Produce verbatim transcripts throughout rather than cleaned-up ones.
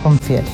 confieles.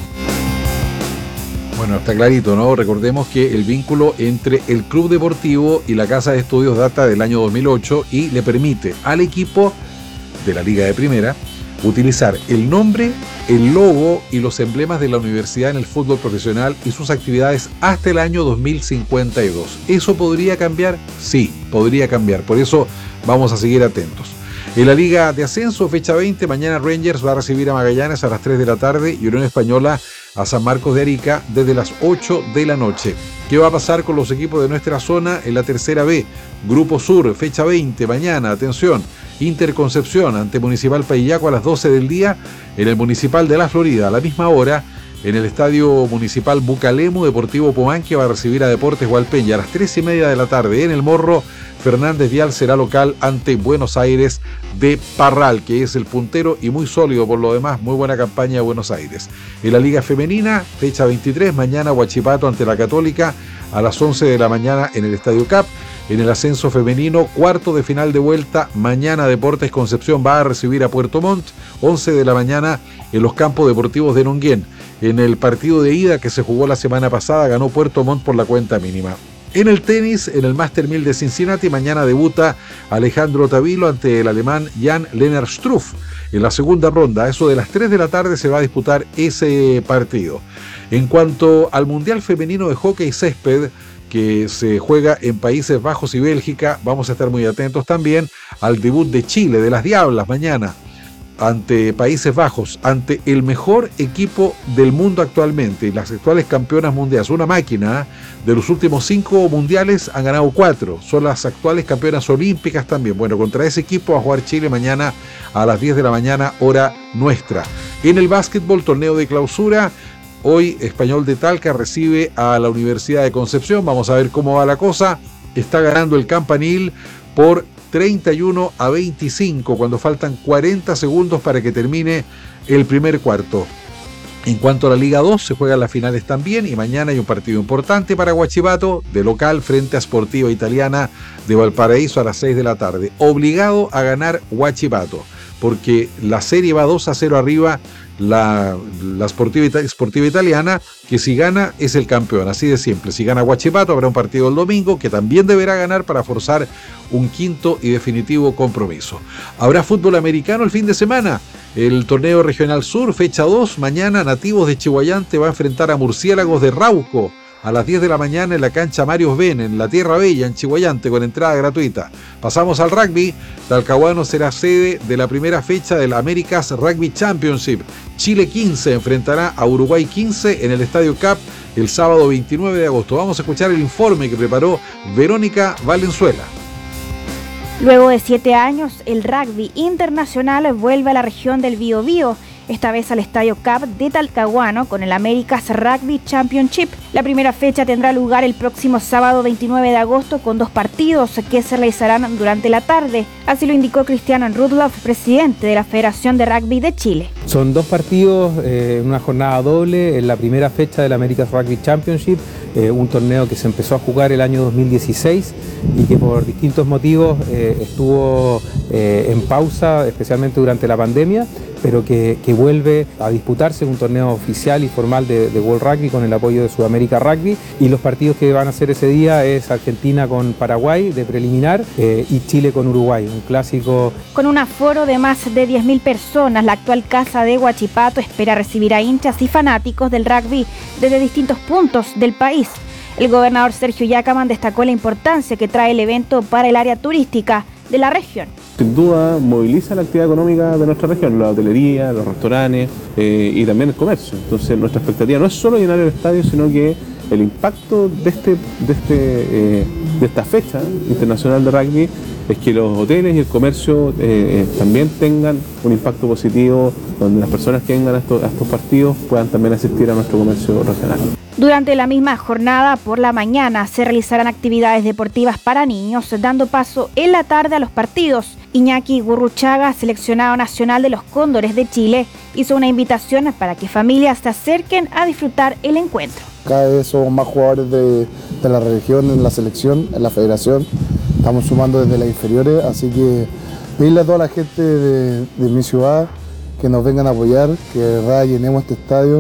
Bueno, está clarito, ¿no? Recordemos que el vínculo entre el club deportivo y la casa de estudios data del año dos mil ocho y le permite al equipo de la Liga de Primera utilizar el nombre, el logo y los emblemas de la universidad en el fútbol profesional y sus actividades hasta el año dos mil cincuenta y dos. ¿Eso podría cambiar? Sí, podría cambiar. Por eso vamos a seguir atentos. En la Liga de Ascenso, fecha veinte, mañana Rangers va a recibir a Magallanes a las tres de la tarde y Unión Española a San Marcos de Arica desde las ocho de la noche. ¿Qué va a pasar con los equipos de nuestra zona en la tercera B? Grupo Sur, fecha veinte, mañana, atención, Interconcepción ante Municipal Payillaco a las doce del día en el Municipal de la Florida. A la misma hora, en el Estadio Municipal Bucalemu, Deportivo Pomanque va a recibir a Deportes Hualpén. A las tres y media de la tarde, en el Morro, Fernández Vial será local ante Buenos Aires de Parral, que es el puntero y muy sólido por lo demás. Muy buena campaña de Buenos Aires. En la Liga Femenina, fecha veintitrés, mañana Huachipato ante la Católica a las once de la mañana en el Estadio Cap. En el ascenso femenino, cuarto de final de vuelta, mañana Deportes Concepción va a recibir a Puerto Montt, once de la mañana en los campos deportivos de Nonguén. En el partido de ida que se jugó la semana pasada, ganó Puerto Montt por la cuenta mínima. En el tenis, en el Master mil de Cincinnati, mañana debuta Alejandro Tavilo ante el alemán Jan-Lennart Struff. En la segunda ronda, a eso de las tres de la tarde, se va a disputar ese partido. En cuanto al Mundial Femenino de Hockey Césped, que se juega en Países Bajos y Bélgica, vamos a estar muy atentos también al debut de Chile, de las Diablas, mañana, ante Países Bajos, ante el mejor equipo del mundo actualmente, las actuales campeonas mundiales, una máquina. De los últimos cinco mundiales han ganado cuatro, son las actuales campeonas olímpicas también. Bueno, contra ese equipo va a jugar Chile mañana a las diez de la mañana, hora nuestra. En el básquetbol, torneo de clausura, hoy Español de Talca recibe a la Universidad de Concepción. Vamos a ver cómo va la cosa. Está ganando el Campanil por treinta y uno a veinticinco cuando faltan cuarenta segundos para que termine el primer cuarto. En cuanto a la Liga dos, se juegan las finales también y mañana hay un partido importante para Huachipato de local frente a Sportiva Italiana de Valparaíso a las seis de la tarde. Obligado a ganar Huachipato porque la serie va dos a cero arriba. La, la Sportiva, Sportiva Italiana, que si gana es el campeón, así de simple. Si gana Huachipato habrá un partido el domingo que también deberá ganar para forzar un quinto y definitivo compromiso. Habrá fútbol americano el fin de semana. El torneo regional sur, fecha dos, mañana Nativos de Chihuayante va a enfrentar a Murciélagos de Rauco a las diez de la mañana en la cancha Marios Ben, en la Tierra Bella, en Chihuayante, con entrada gratuita. Pasamos al rugby. Talcahuano será sede de la primera fecha del America's Rugby Championship. Chile quince enfrentará a Uruguay quince en el Estadio Cap el sábado veintinueve de agosto. Vamos a escuchar el informe que preparó Verónica Valenzuela. Luego de siete años, el rugby internacional vuelve a la región del Biobío, esta vez al Estadio Cap de Talcahuano con el America's Rugby Championship. La primera fecha tendrá lugar el próximo sábado veintinueve de agosto con dos partidos que se realizarán durante la tarde. Así lo indicó Cristiano Rudloff, presidente de la Federación de Rugby de Chile. Son dos partidos en eh, una jornada doble en la primera fecha del America's Rugby Championship, eh, un torneo que se empezó a jugar el año dos mil dieciséis y que por distintos motivos eh, estuvo eh, en pausa, especialmente durante la pandemia, pero que, que vuelve a disputarse un torneo oficial y formal de, de World Rugby con el apoyo de Sudamérica Rugby, y los partidos que van a hacer ese día es Argentina con Paraguay de preliminar eh, y Chile con Uruguay, un clásico. Con un aforo de más de diez mil personas, la actual casa de Huachipato espera recibir a hinchas y fanáticos del rugby desde distintos puntos del país. El gobernador Sergio Yacaman destacó la importancia que trae el evento para el área turística de la región. Sin duda moviliza la actividad económica de nuestra región, la hotelería, los restaurantes eh, y también el comercio. Entonces nuestra expectativa no es solo llenar el estadio, sino que el impacto de, este, de, este, eh, de esta fecha internacional de rugby es que los hoteles y el comercio eh, eh, también tengan un impacto positivo, donde las personas que vengan a estos, a estos partidos puedan también asistir a nuestro comercio regional. Durante la misma jornada, por la mañana, se realizarán actividades deportivas para niños, dando paso en la tarde a los partidos. Iñaki Gurruchaga, seleccionado nacional de los Cóndores de Chile, hizo una invitación para que familias se acerquen a disfrutar el encuentro. Cada vez somos más jugadores de, de la región, en la selección, en la federación. Estamos sumando desde las inferiores, así que pedirle a toda la gente de, de mi ciudad que nos vengan a apoyar, que de verdad llenemos este estadio.